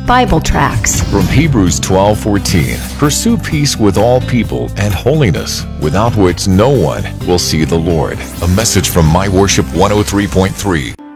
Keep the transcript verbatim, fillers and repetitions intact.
Bible tracts. From Hebrews twelve fourteen, pursue peace with all people and holiness, without which no one will see the Lord. A message from My Worship one oh three point three.